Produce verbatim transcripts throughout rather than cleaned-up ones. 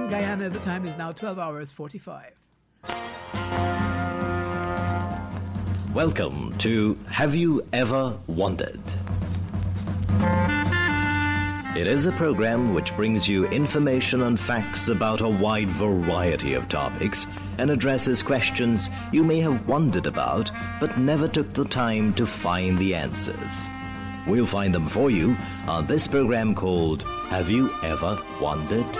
in Guyana, the time is now twelve hours forty-five. Welcome to Have You Ever Wondered? It is a program which brings you information and facts about a wide variety of topics and addresses questions you may have wondered about but never took the time to find the answers. We'll find them for you on this program called Have You Ever Wondered?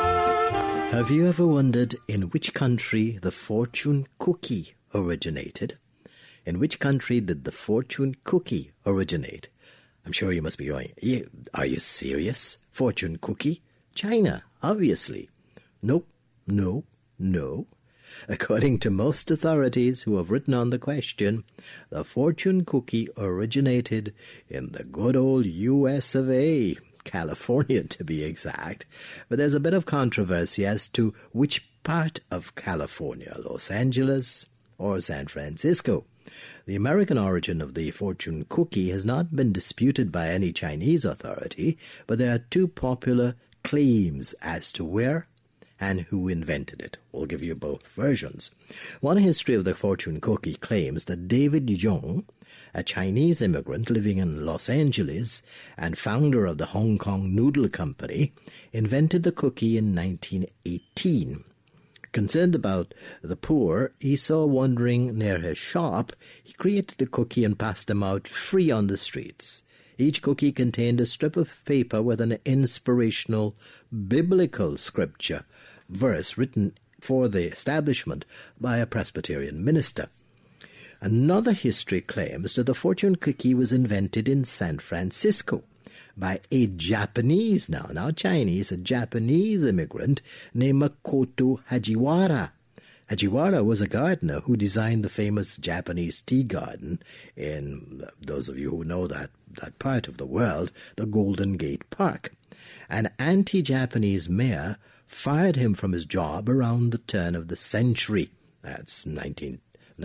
Have you ever wondered in which country the fortune cookie originated? In which country did the fortune cookie originate? I'm sure you must be going, are you serious? Fortune cookie? China, obviously. Nope, no, no. According to most authorities who have written on the question, the fortune cookie originated in the good old U S of A, California to be exact. But there's a bit of controversy as to which part of California, Los Angeles or San Francisco. The American origin of the fortune cookie has not been disputed by any Chinese authority, but there are two popular claims as to where and who invented it. We'll give you both versions. One history of the fortune cookie claims that David Yong, a Chinese immigrant living in Los Angeles and founder of the Hong Kong Noodle Company, invented the cookie in nineteen eighteen. Concerned about the poor, he saw wandering near his shop. He created a cookie and passed them out free on the streets. Each cookie contained a strip of paper with an inspirational biblical scripture verse written for the establishment by a Presbyterian minister. Another history claims that the fortune cookie was invented in San Francisco by a Japanese, now, now Chinese, a Japanese immigrant named Makoto Hajiwara. Hajiwara was a gardener who designed the famous Japanese tea garden in, those of you who know that, that part of the world, the Golden Gate Park. An anti-Japanese mayor fired him from his job around the turn of the century. That's nineteen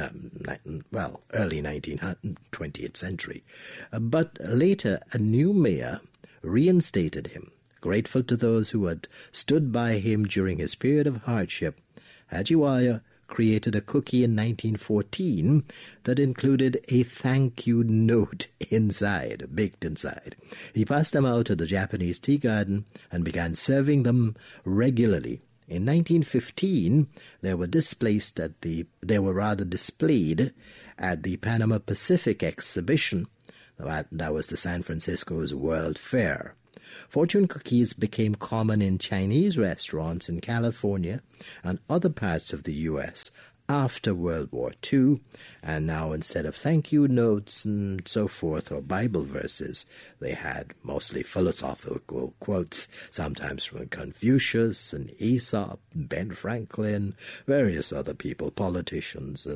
well, early nineteenth, twentieth century. Uh, but later, a new mayor reinstated him. Grateful to those who had stood by him during his period of hardship, Hajiwara created a cookie in nineteen fourteen that included a thank you note inside, baked inside. He passed them out at the Japanese tea garden and began serving them regularly. In nineteen fifteen, they were displaced at the, they were rather displayed at the Panama Pacific Exhibition. That, that was the San Francisco's World Fair. Fortune cookies became common in Chinese restaurants in California and other parts of the U S after World War Two, and now instead of thank you notes and so forth or Bible verses, they had mostly philosophical quotes, sometimes from Confucius and Aesop, Ben Franklin, various other people, politicians,